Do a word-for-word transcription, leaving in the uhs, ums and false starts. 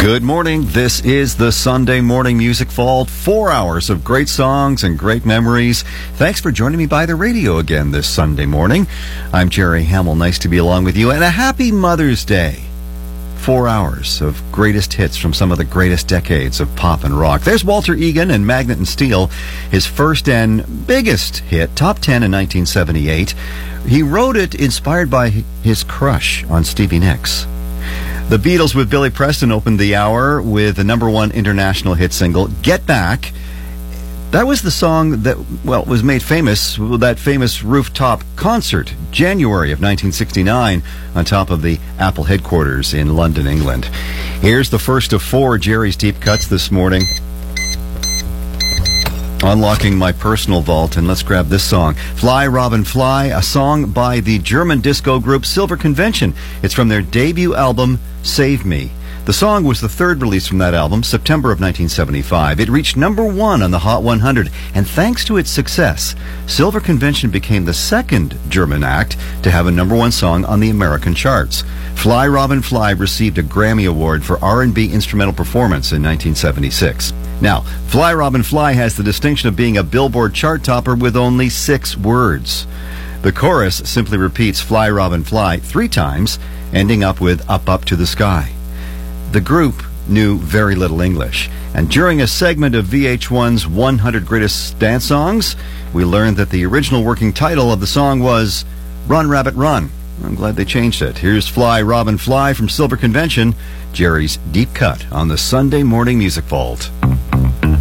Good morning. This is the Sunday Morning Music Vault. Four hours of great songs and great memories. Thanks for joining me by the radio again this Sunday morning. I'm Jerry Hamill. Nice to be along with you. And a happy Mother's Day. Four hours of greatest hits from some of the greatest decades of pop and rock. There's Walter Egan and Magnet and Steel, his first and biggest hit, top ten in nineteen seventy-eight. He wrote it inspired by his crush on Stevie Nicks. The Beatles with Billy Preston opened the hour with the number one international hit single, Get Back. That was the song that, well, was made famous with that famous rooftop concert, January of nineteen sixty-nine, on top of the Apple headquarters in London, England. Here's the first of four Jerry's Deep Cuts this morning. Unlocking my personal vault, and let's grab this song. Fly, Robin, Fly, a song by the German disco group Silver Convention. It's from their debut album, Save Me. The song was the third release from that album, September of nineteen seventy-five. It reached number one on the Hot one hundred, and thanks to its success, Silver Convention became the second German act to have a number one song on the American charts. Fly, Robin, Fly received a Grammy Award for R and B instrumental performance in nineteen seventy-six. Now, Fly, Robin, Fly has the distinction of being a Billboard chart topper with only six words. The chorus simply repeats Fly, Robin, Fly three times, ending up with Up, Up to the Sky. The group knew very little English, and during a segment of V H one's one hundred Greatest Dance Songs, we learned that the original working title of the song was Run, Rabbit, Run. I'm glad they changed it. Here's Fly, Robin, Fly from Silver Convention, Jerry's Deep Cut on the Sunday Morning Music Vault.